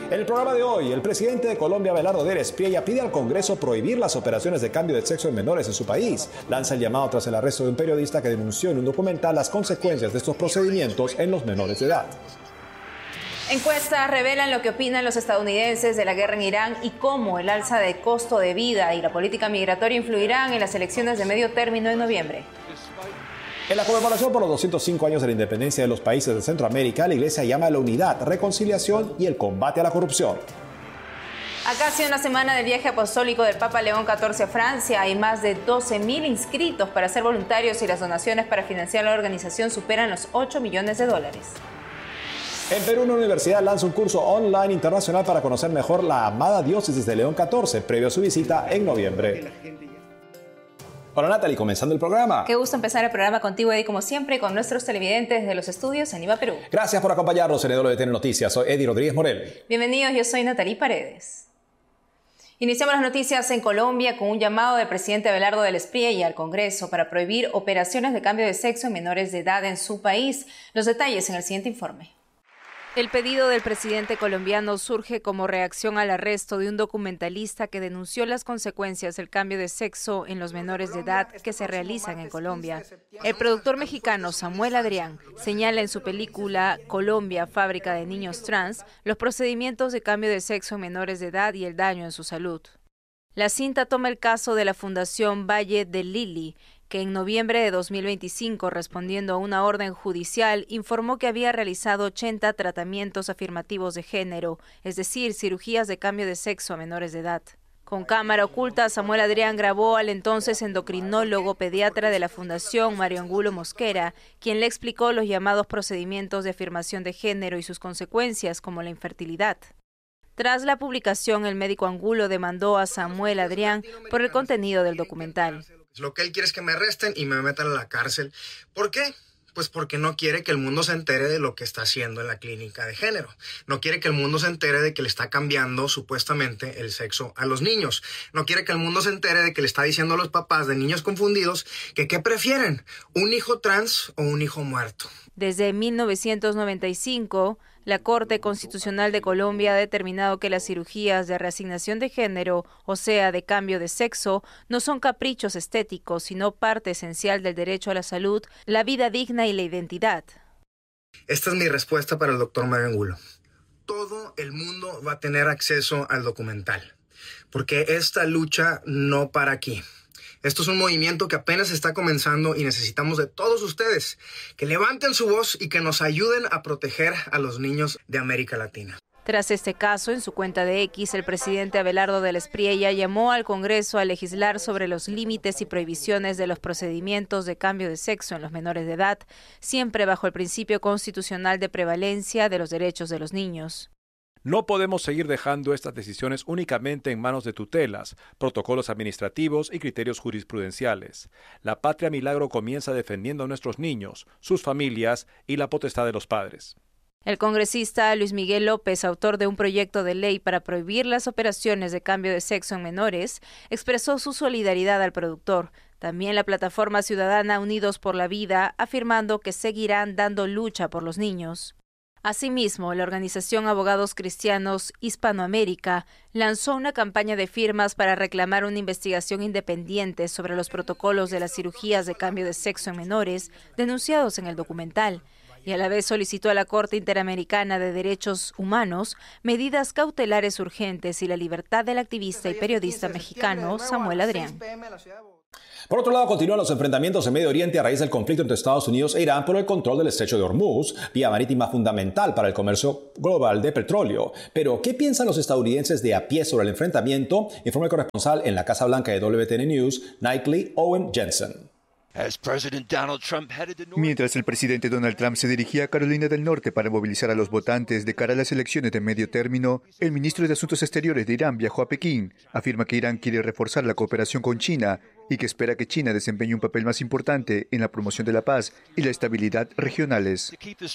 En el programa de hoy, el presidente de Colombia, Abelardo del Espriella, pide al Congreso prohibir las operaciones de cambio de sexo en menores en su país. Lanza el llamado tras el arresto de un periodista que denunció en un documental las consecuencias de estos procedimientos en los menores de edad. Encuestas revelan lo que opinan los estadounidenses de la guerra en Irán y cómo el alza de costo de vida y la política migratoria influirán en las elecciones de medio término en noviembre. En la conmemoración por los 205 años de la independencia de los países de Centroamérica, la Iglesia llama a la unidad, reconciliación y el combate a la corrupción. A casi una semana del viaje apostólico del Papa León XIV a Francia, hay más de 12.000 inscritos para ser voluntarios y las donaciones para financiar la organización superan los $8 millones. En Perú, una universidad lanza un curso online internacional para conocer mejor la amada diócesis de León XIV, previo a su visita en noviembre. Hola Natalie, comenzando el programa. Qué gusto empezar el programa contigo, Eddie, como siempre, con nuestros televidentes de los estudios en Lima, Perú. Gracias por acompañarnos en WTN Noticias. Soy Eddie Rodríguez Morel. Bienvenidos, yo soy Natalie Paredes. Iniciamos las noticias en Colombia con un llamado del presidente Abelardo del Espriella al Congreso para prohibir operaciones de cambio de sexo en menores de edad en su país. Los detalles en el siguiente informe. El pedido del presidente colombiano surge como reacción al arresto de un documentalista que denunció las consecuencias del cambio de sexo en los menores de edad que se realizan en Colombia. El productor mexicano Samuel Adrián señala en su película Colombia, fábrica de niños trans, los procedimientos de cambio de sexo en menores de edad y el daño en su salud. La cinta toma el caso de la Fundación Valle de Lili, que en noviembre de 2025, respondiendo a una orden judicial, informó que había realizado 80 tratamientos afirmativos de género, es decir, cirugías de cambio de sexo a menores de edad. Con cámara oculta, Samuel Adrián grabó al entonces endocrinólogo pediatra de la Fundación, Mario Angulo Mosquera, quien le explicó los llamados procedimientos de afirmación de género y sus consecuencias, como la infertilidad. Tras la publicación, el médico Angulo demandó a Samuel Adrián por el contenido del documental. Lo que él quiere es que me arresten y me metan a la cárcel. ¿Por qué? Pues porque no quiere que el mundo se entere de lo que está haciendo en la clínica de género. No quiere que el mundo se entere de que le está cambiando supuestamente el sexo a los niños. No quiere que el mundo se entere de que le está diciendo a los papás de niños confundidos que ¿qué prefieren? ¿Un hijo trans o un hijo muerto? Desde 1995, la Corte Constitucional de Colombia ha determinado que las cirugías de reasignación de género, o sea, de cambio de sexo, no son caprichos estéticos, sino parte esencial del derecho a la salud, la vida digna y la identidad. Esta es mi respuesta para el doctor Mario Angulo. Todo el mundo va a tener acceso al documental, porque esta lucha no para aquí. Esto es un movimiento que apenas está comenzando y necesitamos de todos ustedes que levanten su voz y que nos ayuden a proteger a los niños de América Latina. Tras este caso, en su cuenta de X, el presidente Abelardo del Espriella llamó al Congreso a legislar sobre los límites y prohibiciones de los procedimientos de cambio de sexo en los menores de edad, siempre bajo el principio constitucional de prevalencia de los derechos de los niños. No podemos seguir dejando estas decisiones únicamente en manos de tutelas, protocolos administrativos y criterios jurisprudenciales. La Patria Milagro comienza defendiendo a nuestros niños, sus familias y la potestad de los padres. El congresista Luis Miguel López, autor de un proyecto de ley para prohibir las operaciones de cambio de sexo en menores, expresó su solidaridad al productor. También la plataforma ciudadana Unidos por la Vida, afirmando que seguirán dando lucha por los niños. Asimismo, la organización Abogados Cristianos Hispanoamérica lanzó una campaña de firmas para reclamar una investigación independiente sobre los protocolos de las cirugías de cambio de sexo en menores denunciados en el documental, y a la vez solicitó a la Corte Interamericana de Derechos Humanos medidas cautelares urgentes y la libertad del activista y periodista mexicano Samuel Adrián. Por otro lado, continúan los enfrentamientos en Medio Oriente a raíz del conflicto entre Estados Unidos e Irán por el control del estrecho de Hormuz, vía marítima fundamental para el comercio global de petróleo. Pero, ¿qué piensan los estadounidenses de a pie sobre el enfrentamiento? Informa el corresponsal en la Casa Blanca de WTN News, Knightley Owen Jensen. Mientras el presidente Donald Trump se dirigía a Carolina del Norte para movilizar a los votantes de cara a las elecciones de medio término, el ministro de Asuntos Exteriores de Irán viajó a Pekín. Afirma que Irán quiere reforzar la cooperación con China y que espera que China desempeñe un papel más importante en la promoción de la paz y la estabilidad regionales.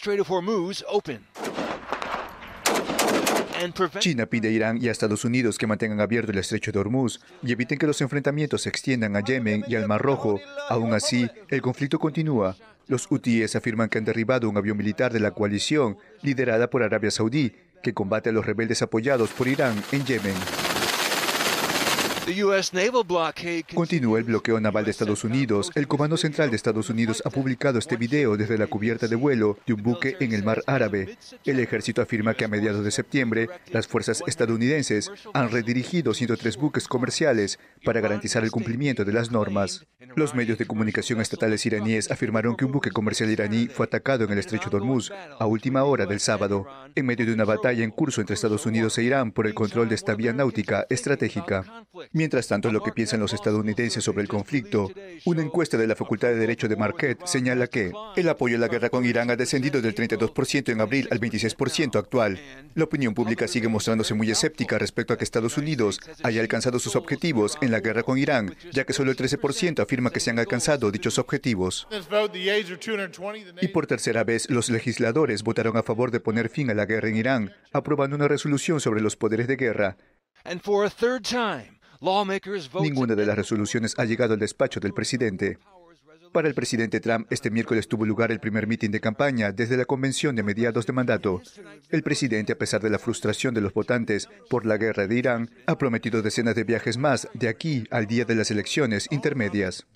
China pide a Irán y a Estados Unidos que mantengan abierto el estrecho de Hormuz y eviten que los enfrentamientos se extiendan a Yemen y al Mar Rojo. Aún así, el conflicto continúa. Los hutíes afirman que han derribado un avión militar de la coalición liderada por Arabia Saudí, que combate a los rebeldes apoyados por Irán en Yemen. Continúa el bloqueo naval de Estados Unidos. El Comando Central de Estados Unidos ha publicado este video desde la cubierta de vuelo de un buque en el Mar Árabe. El ejército afirma que a mediados de septiembre, las fuerzas estadounidenses han redirigido 103 buques comerciales para garantizar el cumplimiento de las normas. Los medios de comunicación estatales iraníes afirmaron que un buque comercial iraní fue atacado en el estrecho de Hormuz a última hora del sábado, en medio de una batalla en curso entre Estados Unidos e Irán por el control de esta vía náutica estratégica. Mientras tanto, lo que piensan los estadounidenses sobre el conflicto, una encuesta de la Facultad de Derecho de Marquette señala que el apoyo a la guerra con Irán ha descendido del 32% en abril al 26% actual. La opinión pública sigue mostrándose muy escéptica respecto a que Estados Unidos haya alcanzado sus objetivos en la guerra con Irán, ya que solo el 13% afirma que se han alcanzado dichos objetivos. Y por tercera vez, los legisladores votaron a favor de poner fin a la guerra en Irán, aprobando una resolución sobre los poderes de guerra. Ninguna de las resoluciones ha llegado al despacho del presidente. Para el presidente Trump, este miércoles tuvo lugar el primer mitin de campaña desde la convención de mediados de mandato. El presidente, a pesar de la frustración de los votantes por la guerra de Irán, ha prometido decenas de viajes más de aquí al día de las elecciones intermedias.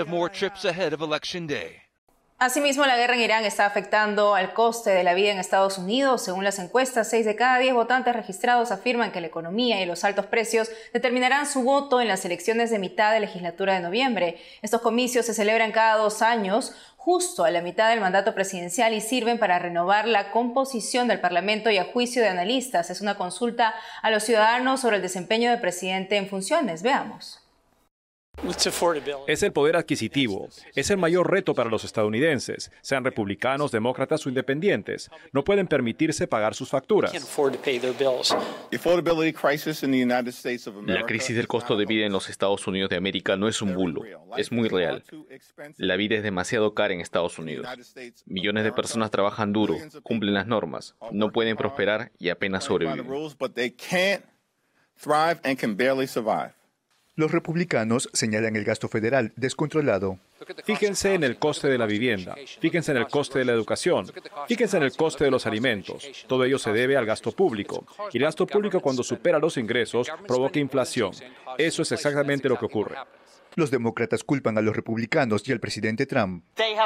Asimismo, la guerra en Irán está afectando al coste de la vida en Estados Unidos. Según las encuestas, 6 de cada 10 votantes registrados afirman que la economía y los altos precios determinarán su voto en las elecciones de mitad de legislatura de noviembre. Estos comicios se celebran cada 2 años, justo a la mitad del mandato presidencial, y sirven para renovar la composición del Parlamento y a juicio de analistas. Es una consulta a los ciudadanos sobre el desempeño del presidente en funciones. Veamos. Es el poder adquisitivo. Es el mayor reto para los estadounidenses, sean republicanos, demócratas o independientes. No pueden permitirse pagar sus facturas. La crisis del costo de vida en los Estados Unidos de América no es un bulo, es muy real. La vida es demasiado cara en Estados Unidos. Millones de personas trabajan duro, cumplen las normas, no pueden prosperar y apenas sobreviven. Los republicanos señalan el gasto federal descontrolado. Fíjense en el coste de la vivienda, fíjense en el coste de la educación, fíjense en el coste de los alimentos. Todo ello se debe al gasto público. Y el gasto público, cuando supera los ingresos, provoca inflación. Eso es exactamente lo que ocurre. Los demócratas culpan a los republicanos y al presidente Trump.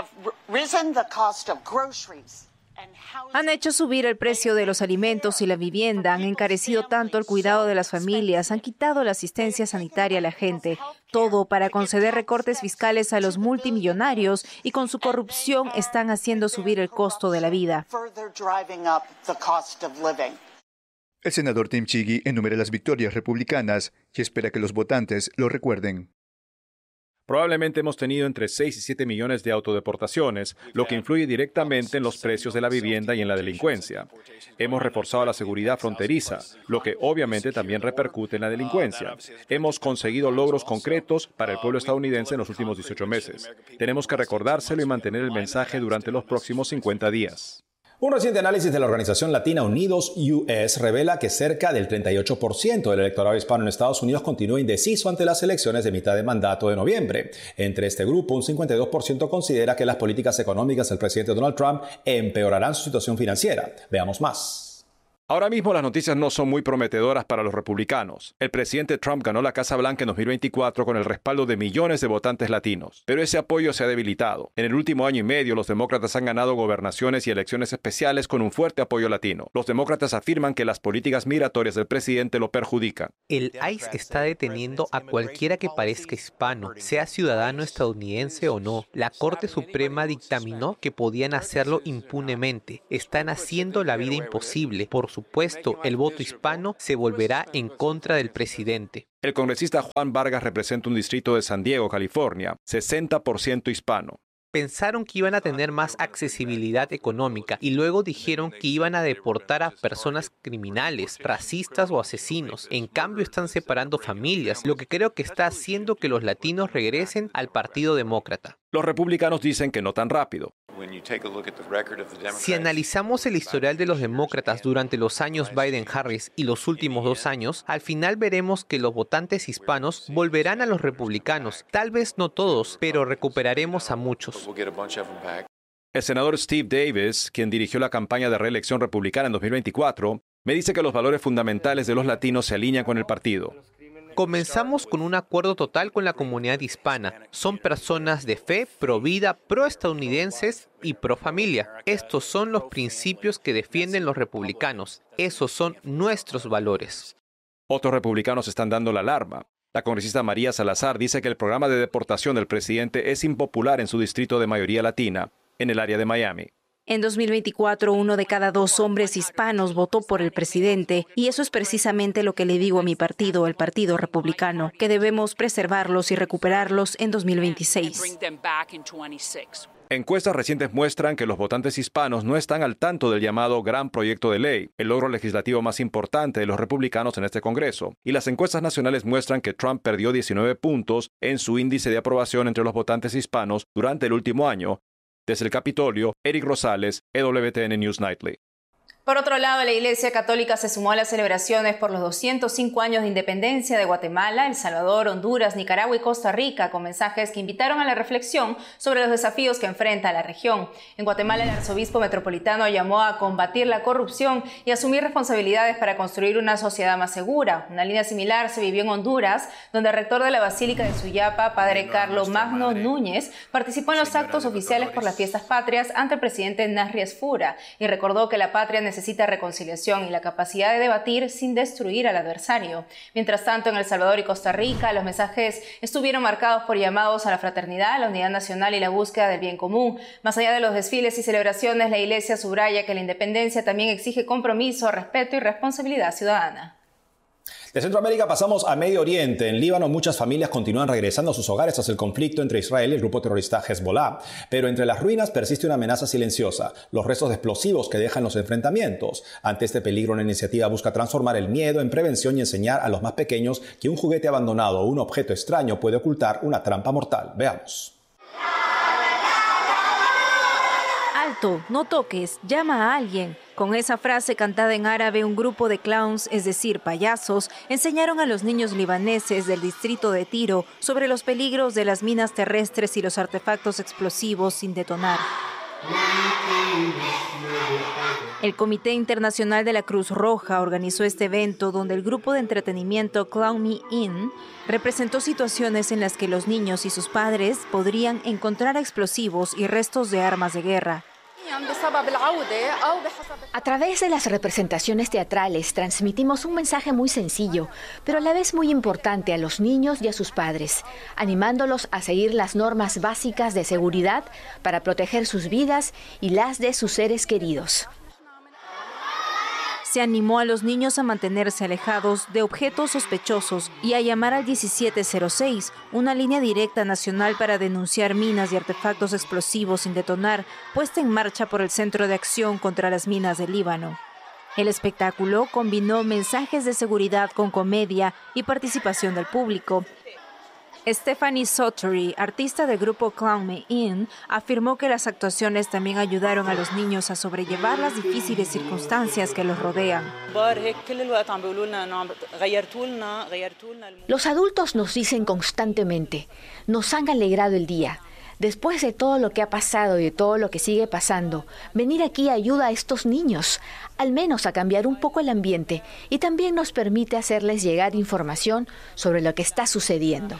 Han hecho subir el precio de los alimentos y la vivienda, han encarecido tanto el cuidado de las familias, han quitado la asistencia sanitaria a la gente, todo para conceder recortes fiscales a los multimillonarios, y con su corrupción están haciendo subir el costo de la vida. El senador Tim Chigi enumera las victorias republicanas y espera que los votantes lo recuerden. Probablemente hemos tenido entre 6 y 7 millones de autodeportaciones, lo que influye directamente en los precios de la vivienda y en la delincuencia. Hemos reforzado la seguridad fronteriza, lo que obviamente también repercute en la delincuencia. Hemos conseguido logros concretos para el pueblo estadounidense en los últimos 18 meses. Tenemos que recordárselo y mantener el mensaje durante los próximos 50 días. Un reciente análisis de la organización latina Unidos US revela que cerca del 38% del electorado hispano en Estados Unidos continúa indeciso ante las elecciones de mitad de mandato de noviembre. Entre este grupo, un 52% considera que las políticas económicas del presidente Donald Trump empeorarán su situación financiera. Veamos más. Ahora mismo las noticias no son muy prometedoras para los republicanos. El presidente Trump ganó la Casa Blanca en 2024 con el respaldo de millones de votantes latinos, pero ese apoyo se ha debilitado. En el último año y medio, los demócratas han ganado gobernaciones y elecciones especiales con un fuerte apoyo latino. Los demócratas afirman que las políticas migratorias del presidente lo perjudican. El ICE está deteniendo a cualquiera que parezca hispano, sea ciudadano estadounidense o no. La Corte Suprema dictaminó que podían hacerlo impunemente. Están haciendo la vida imposible. Por supuesto, el voto hispano se volverá en contra del presidente. El congresista Juan Vargas representa un distrito de San Diego, California, 60% hispano. Pensaron que iban a tener más accesibilidad económica y luego dijeron que iban a deportar a personas criminales, racistas o asesinos. En cambio, están separando familias, lo que creo que está haciendo que los latinos regresen al Partido Demócrata. Los republicanos dicen que no tan rápido. Si analizamos el historial de los demócratas durante los años Biden-Harris y los últimos 2 años, al final veremos que los votantes hispanos volverán a los republicanos. Tal vez no todos, pero recuperaremos a muchos. El senador Steve Davis, quien dirigió la campaña de reelección republicana en 2024, Me dice que los valores fundamentales de los latinos se alinean con el partido. Comenzamos con un acuerdo total con la comunidad hispana. Son personas de fe, pro vida, pro estadounidenses y pro familia. Estos son los principios que defienden los republicanos. Esos son nuestros valores. Otros republicanos están dando la alarma. La congresista María Salazar dice que el programa de deportación del presidente es impopular en su distrito de mayoría latina, en el área de Miami. En 2024, 1 de cada 2 hombres hispanos votó por el presidente, y eso es precisamente lo que le digo a mi partido, el Partido Republicano, que debemos preservarlos y recuperarlos en 2026. Encuestas recientes muestran que los votantes hispanos no están al tanto del llamado Gran Proyecto de Ley, el logro legislativo más importante de los republicanos en este Congreso. Y las encuestas nacionales muestran que Trump perdió 19 puntos en su índice de aprobación entre los votantes hispanos durante el último año. Desde el Capitolio, Eric Rosales, EWTN News Nightly. Por otro lado, la Iglesia Católica se sumó a las celebraciones por los 205 años de independencia de Guatemala, El Salvador, Honduras, Nicaragua y Costa Rica, con mensajes que invitaron a la reflexión sobre los desafíos que enfrenta la región. En Guatemala, el arzobispo metropolitano llamó a combatir la corrupción y asumir responsabilidades para construir una sociedad más segura. Una línea similar se vivió en Honduras, donde el rector de la Basílica de Suyapa, padre Carlos Magno Núñez, participó en los actos oficiales por las fiestas patrias ante el presidente Nasri Esfura y recordó que la patria necesita reconciliación y la capacidad de debatir sin destruir al adversario. Mientras tanto, en El Salvador y Costa Rica, los mensajes estuvieron marcados por llamados a la fraternidad, la unidad nacional y la búsqueda del bien común. Más allá de los desfiles y celebraciones, la Iglesia subraya que la independencia también exige compromiso, respeto y responsabilidad ciudadana. De Centroamérica pasamos a Medio Oriente. En Líbano, muchas familias continúan regresando a sus hogares tras el conflicto entre Israel y el grupo terrorista Hezbollah. Pero entre las ruinas persiste una amenaza silenciosa: los restos de explosivos que dejan los enfrentamientos. Ante este peligro, una iniciativa busca transformar el miedo en prevención y enseñar a los más pequeños que un juguete abandonado o un objeto extraño puede ocultar una trampa mortal. Veamos. Alto, no toques, llama a alguien. Con esa frase cantada en árabe, un grupo de clowns, es decir, payasos, enseñaron a los niños libaneses del distrito de Tiro sobre los peligros de las minas terrestres y los artefactos explosivos sin detonar. El Comité Internacional de la Cruz Roja organizó este evento donde el grupo de entretenimiento Clown Me In representó situaciones en las que los niños y sus padres podrían encontrar explosivos y restos de armas de guerra. A través de las representaciones teatrales transmitimos un mensaje muy sencillo, pero a la vez muy importante a los niños y a sus padres, animándolos a seguir las normas básicas de seguridad para proteger sus vidas y las de sus seres queridos. Se animó a los niños a mantenerse alejados de objetos sospechosos y a llamar al 1706, una línea directa nacional para denunciar minas y artefactos explosivos sin detonar, puesta en marcha por el Centro de Acción contra las Minas del Líbano. El espectáculo combinó mensajes de seguridad con comedia y participación del público. Stephanie Sottery, artista del grupo Clown Me In, afirmó que las actuaciones también ayudaron a los niños a sobrellevar las difíciles circunstancias que los rodean. Los adultos nos dicen constantemente, nos han alegrado el día. Después de todo lo que ha pasado y de todo lo que sigue pasando, venir aquí ayuda a estos niños, al menos a cambiar un poco el ambiente, y también nos permite hacerles llegar información sobre lo que está sucediendo.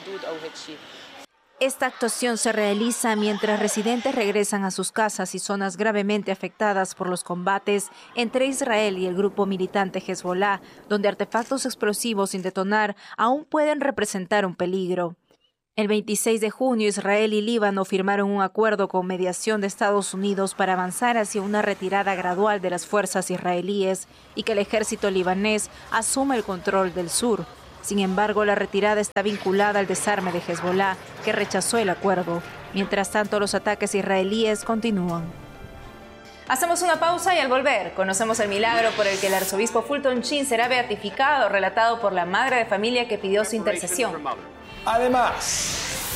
Esta actuación se realiza mientras residentes regresan a sus casas y zonas gravemente afectadas por los combates entre Israel y el grupo militante Hezbollah, donde artefactos explosivos sin detonar aún pueden representar un peligro. El 26 de junio, Israel y Líbano firmaron un acuerdo con mediación de Estados Unidos para avanzar hacia una retirada gradual de las fuerzas israelíes y que el ejército libanés asuma el control del sur. Sin embargo, la retirada está vinculada al desarme de Hezbollah, que rechazó el acuerdo. Mientras tanto, los ataques israelíes continúan. Hacemos una pausa y al volver conocemos el milagro por el que el arzobispo Fulton Sheen será beatificado, relatado por la madre de familia que pidió su intercesión. Además,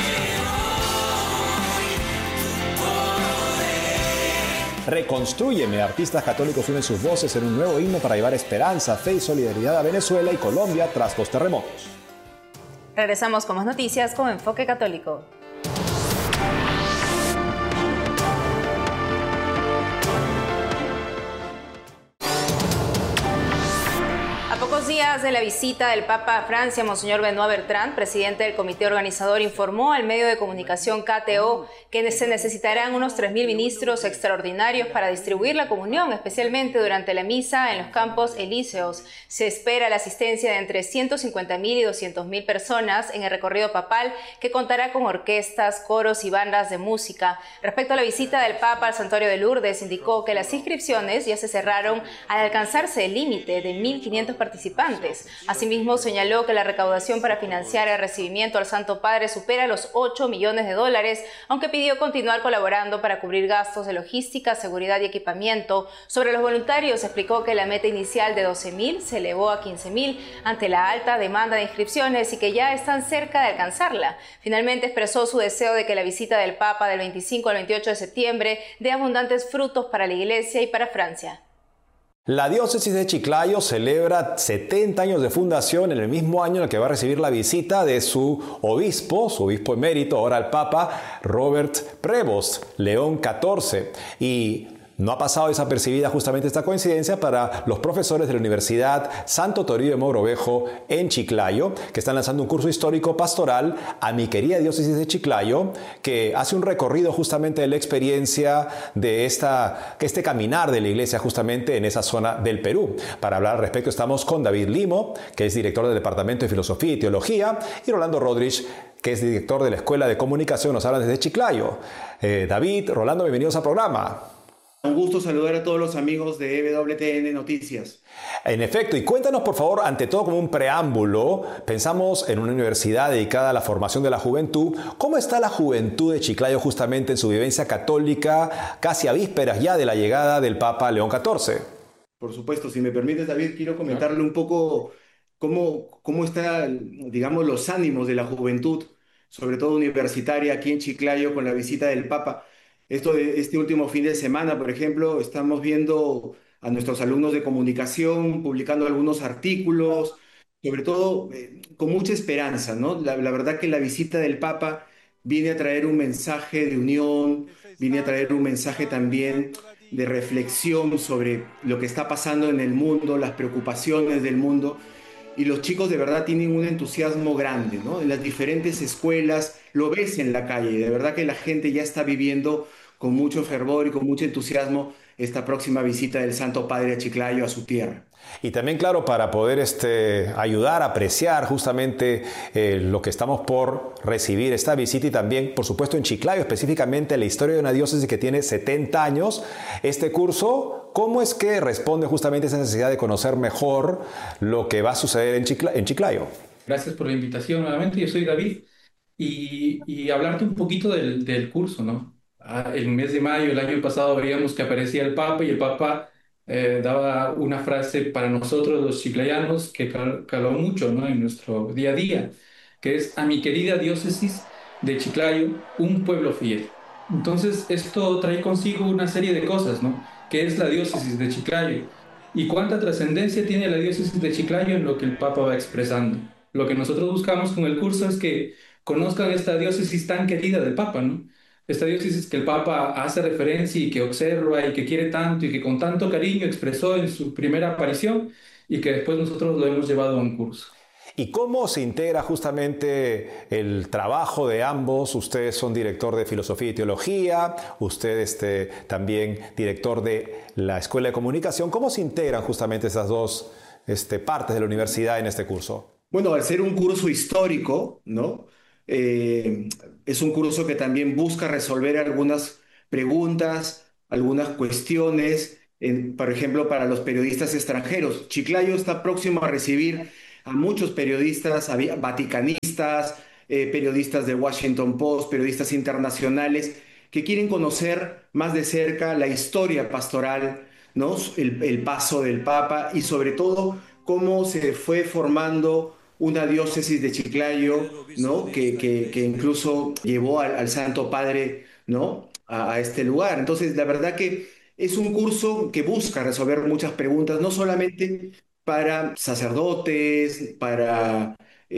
Reconstrúyeme. Artistas católicos unen sus voces en un nuevo himno para llevar esperanza, fe y solidaridad a Venezuela y Colombia tras los terremotos. Regresamos con más noticias con Enfoque Católico. pocos días de la visita del Papa a Francia, Monseñor Benoît Bertrand, presidente del comité organizador, informó al medio de comunicación KTO que se necesitarán unos 3.000 ministros extraordinarios para distribuir la comunión, especialmente durante la misa en los campos elíseos. Se espera la asistencia de entre 150.000 y 200.000 personas en el recorrido papal, que contará con orquestas, coros y bandas de música. Respecto a la visita del Papa al Santuario de Lourdes, indicó que las inscripciones ya se cerraron al alcanzarse el límite de 1.500 participantes. Asimismo, señaló que la recaudación para financiar el recibimiento al Santo Padre supera los $8 millones, aunque pidió continuar colaborando para cubrir gastos de logística, seguridad y equipamiento. Sobre los voluntarios, explicó que la meta inicial de 12.000 se elevó a 15.000 ante la alta demanda de inscripciones y que ya están cerca de alcanzarla. Finalmente expresó su deseo de que la visita del Papa del 25 al 28 de septiembre dé abundantes frutos para la Iglesia y para Francia. La diócesis de Chiclayo celebra 70 años de fundación en el mismo año en el que va a recibir la visita de su obispo emérito, ahora el Papa Robert Prevost, León XIV. Y no ha pasado desapercibida justamente esta coincidencia para los profesores de la Universidad Santo Toribio de Mogrovejo en Chiclayo, que están lanzando un curso histórico pastoral a mi querida diócesis de Chiclayo, que hace un recorrido justamente de la experiencia de este caminar de la iglesia justamente en esa zona del Perú. Para hablar al respecto estamos con David Limo, que es director del Departamento de Filosofía y Teología, y Rolando Rodríguez, que es director de la Escuela de Comunicación. Nos hablan desde Chiclayo. David, Rolando, bienvenidos al programa. Un gusto saludar a todos los amigos de EWTN Noticias. En efecto, y cuéntanos por favor, ante todo como un preámbulo, pensamos en una universidad dedicada a la formación de la juventud. ¿Cómo está la juventud de Chiclayo justamente en su vivencia católica, casi a vísperas ya de la llegada del Papa León XIV? Por supuesto, si me permites, David, quiero comentarle un poco cómo están, digamos, los ánimos de la juventud, sobre todo universitaria, aquí en Chiclayo con la visita del Papa. Este último fin de semana, por ejemplo, estamos viendo a nuestros alumnos de comunicación publicando algunos artículos, sobre todo con mucha esperanza, ¿no? La verdad que la visita del Papa viene a traer un mensaje de unión, viene a traer un mensaje también de reflexión sobre lo que está pasando en el mundo, las preocupaciones del mundo. Y los chicos de verdad tienen un entusiasmo grande, ¿no? En las diferentes escuelas lo ves en la calle, de verdad que la gente ya está viviendo con mucho fervor y con mucho entusiasmo esta próxima visita del Santo Padre a Chiclayo, a su tierra. Y también, claro, para poder ayudar a apreciar justamente lo que estamos por recibir esta visita y también, por supuesto, en Chiclayo, específicamente la historia de una diócesis que tiene 70 años, este curso, ¿cómo es que responde justamente a esa necesidad de conocer mejor lo que va a suceder en Chiclayo? Gracias por la invitación nuevamente. Yo soy David y hablarte un poquito del curso, ¿no? El mes de mayo, el año pasado, veíamos que aparecía el Papa y el Papa daba una frase para nosotros los chiclayanos que caló mucho, ¿no? En nuestro día a día, que es: a mi querida diócesis de Chiclayo, un pueblo fiel. Entonces esto trae consigo una serie de cosas, ¿no? ¿Qué es la diócesis de Chiclayo? ¿Y cuánta trascendencia tiene la diócesis de Chiclayo en lo que el Papa va expresando? Lo que nosotros buscamos con el curso es que conozcan esta diócesis tan querida del Papa, ¿no? Esta diócesis que el Papa hace referencia y que observa y que quiere tanto y que con tanto cariño expresó en su primera aparición y que después nosotros lo hemos llevado a un curso. ¿Y cómo se integra justamente el trabajo de ambos? Ustedes son director de Filosofía y Teología, usted también director de la Escuela de Comunicación. ¿Cómo se integran justamente esas dos partes de la universidad en este curso? Bueno, al ser un curso histórico, ¿no? Es un curso que también busca resolver algunas preguntas, algunas cuestiones, por ejemplo, para los periodistas extranjeros. Chiclayo está próximo a recibir a muchos periodistas, vaticanistas, periodistas de Washington Post, periodistas internacionales, que quieren conocer más de cerca la historia pastoral, ¿no? El paso del Papa y sobre todo cómo se fue formando una diócesis de Chiclayo, ¿no? que incluso llevó al Santo Padre, ¿no? a este lugar. Entonces, la verdad que es un curso que busca resolver muchas preguntas, no solamente para sacerdotes, para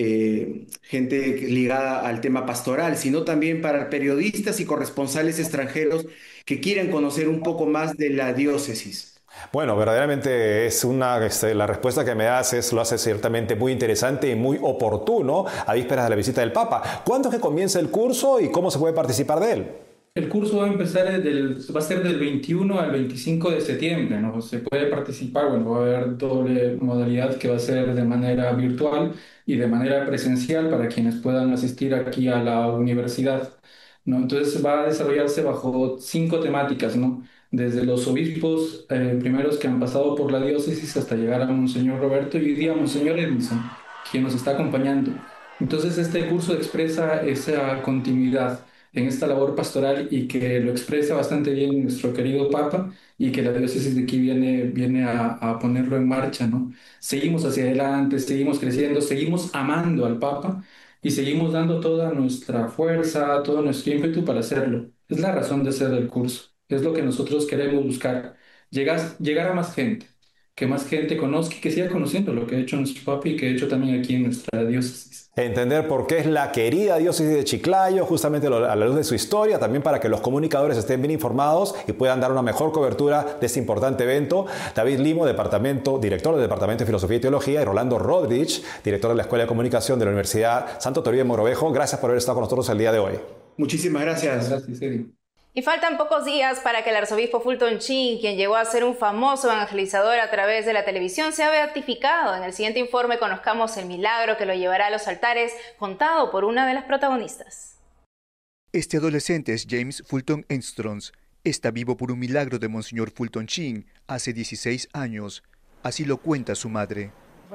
gente ligada al tema pastoral, sino también para periodistas y corresponsales extranjeros que quieran conocer un poco más de la diócesis. Bueno, verdaderamente es la respuesta que me das lo hace ciertamente muy interesante y muy oportuno a vísperas de la visita del Papa. ¿Cuándo es que comienza el curso y cómo se puede participar de él? El curso va a ser del 21 al 25 de septiembre, ¿no? Se puede participar, bueno, va a haber doble modalidad que va a ser de manera virtual y de manera presencial para quienes puedan asistir aquí a la universidad, ¿no? Entonces va a desarrollarse bajo 5 temáticas, ¿no? Desde los obispos primeros que han pasado por la diócesis hasta llegar a Monseñor Roberto y hoy día a Monseñor Edison, quien nos está acompañando. Entonces este curso expresa esa continuidad en esta labor pastoral y que lo expresa bastante bien nuestro querido Papa y que la diócesis de aquí viene a ponerlo en marcha, ¿no? Seguimos hacia adelante, seguimos creciendo, seguimos amando al Papa y seguimos dando toda nuestra fuerza, todo nuestro ímpetu para hacerlo. Es la razón de ser del curso, es lo que nosotros queremos buscar, llegar a más gente, que más gente conozca y que siga conociendo lo que ha hecho nuestro Papa y que ha hecho también aquí en nuestra diócesis. Entender por qué es la querida diócesis de Chiclayo, justamente a la luz de su historia, también para que los comunicadores estén bien informados y puedan dar una mejor cobertura de este importante evento. David Limo, director del Departamento de Filosofía y Teología, y Rolando Rodríguez, director de la Escuela de Comunicación de la Universidad Santo Toribio de Mogrovejo. Gracias por haber estado con nosotros el día de hoy. Muchísimas gracias. Gracias, Eddie. Y faltan pocos días para que el arzobispo Fulton Sheen, quien llegó a ser un famoso evangelizador a través de la televisión, sea beatificado. En el siguiente informe conozcamos el milagro que lo llevará a los altares, contado por una de las protagonistas. Este adolescente es James Fulton Armstrong. Está vivo por un milagro de Monseñor Fulton Sheen hace 16 años. Así lo cuenta su madre.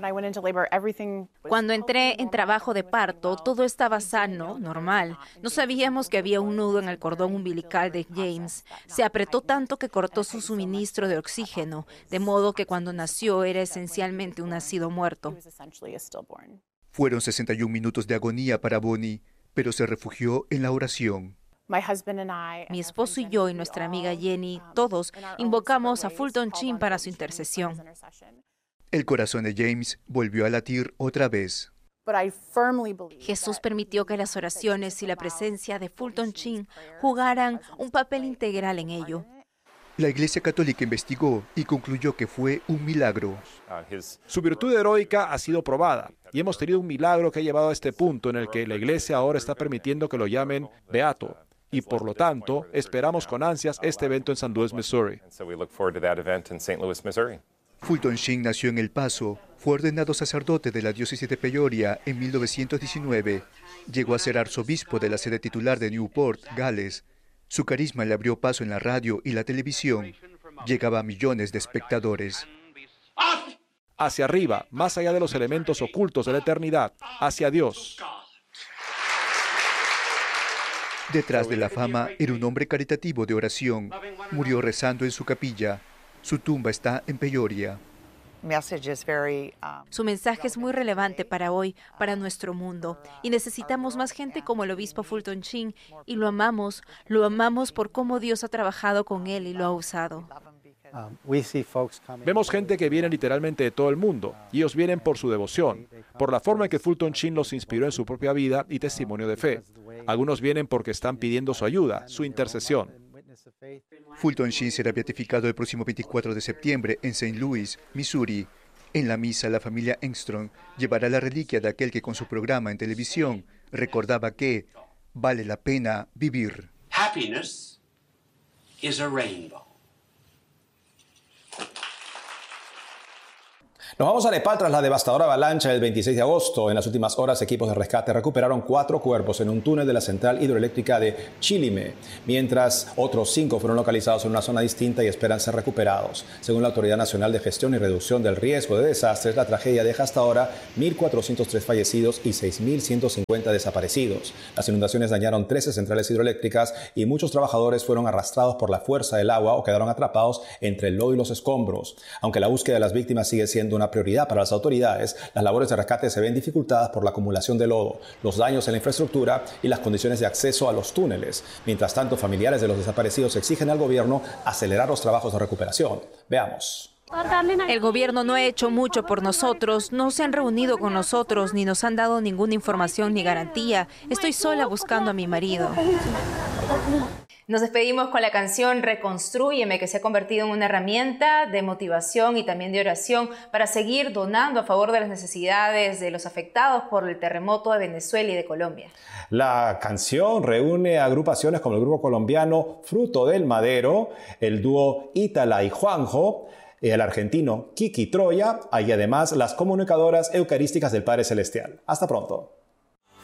Cuando entré en trabajo de parto, todo estaba sano, normal. No sabíamos que había un nudo en el cordón umbilical de James. Se apretó tanto que cortó su suministro de oxígeno, de modo que cuando nació era esencialmente un nacido muerto. Fueron 61 minutos de agonía para Bonnie, pero se refugió en la oración. Mi esposo y yo y nuestra amiga Jenny, todos, invocamos a Fulton Sheen para su intercesión. El corazón de James volvió a latir otra vez. Jesús permitió que las oraciones y la presencia de Fulton Sheen jugaran un papel integral en ello. La Iglesia Católica investigó y concluyó que fue un milagro. Su virtud heroica ha sido probada y hemos tenido un milagro que ha llevado a este punto en el que la Iglesia ahora está permitiendo que lo llamen beato. Y por lo tanto, esperamos con ansias este evento en St. Louis, Missouri. Fulton Sheen nació en El Paso, fue ordenado sacerdote de la diócesis de Peoria en 1919. Llegó a ser arzobispo de la sede titular de Newport, Gales. Su carisma le abrió paso en la radio y la televisión. Llegaba a millones de espectadores. Hacia arriba, más allá de los elementos ocultos de la eternidad, hacia Dios. Detrás de la fama era un hombre caritativo de oración. Murió rezando en su capilla. Su tumba está en Peoria. Su mensaje es muy relevante para hoy, para nuestro mundo, y necesitamos más gente como el obispo Fulton Sheen, y lo amamos por cómo Dios ha trabajado con él y lo ha usado. Vemos gente que viene literalmente de todo el mundo, y ellos vienen por su devoción, por la forma en que Fulton Sheen los inspiró en su propia vida y testimonio de fe. Algunos vienen porque están pidiendo su ayuda, su intercesión. Fulton Sheen será beatificado el próximo 24 de septiembre en St. Louis, Missouri. En la misa, la familia Armstrong llevará la reliquia de aquel que con su programa en televisión recordaba que vale la pena vivir. Happiness is a rainbow. Nos vamos a Nepal tras la devastadora avalancha del 26 de agosto. En las últimas horas, equipos de rescate recuperaron 4 cuerpos en un túnel de la central hidroeléctrica de Chilime, mientras otros 5 fueron localizados en una zona distinta y esperan ser recuperados. Según la Autoridad Nacional de Gestión y Reducción del Riesgo de Desastres, la tragedia deja hasta ahora 1.403 fallecidos y 6.150 desaparecidos. Las inundaciones dañaron 13 centrales hidroeléctricas y muchos trabajadores fueron arrastrados por la fuerza del agua o quedaron atrapados entre el lodo y los escombros. Aunque la búsqueda de las víctimas sigue siendo una prioridad para las autoridades, las labores de rescate se ven dificultadas por la acumulación de lodo, los daños en la infraestructura y las condiciones de acceso a los túneles. Mientras tanto, familiares de los desaparecidos exigen al gobierno acelerar los trabajos de recuperación. Veamos. El gobierno no ha hecho mucho por nosotros, no se han reunido con nosotros, ni nos han dado ninguna información ni garantía. Estoy sola buscando a mi marido. Nos despedimos con la canción Reconstrúyeme, que se ha convertido en una herramienta de motivación y también de oración para seguir donando a favor de las necesidades de los afectados por el terremoto de Venezuela y de Colombia. La canción reúne agrupaciones como el grupo colombiano Fruto del Madero, el dúo Ítala y Juanjo, el argentino Kiki Troya y además las comunicadoras eucarísticas del Padre Celestial. Hasta pronto.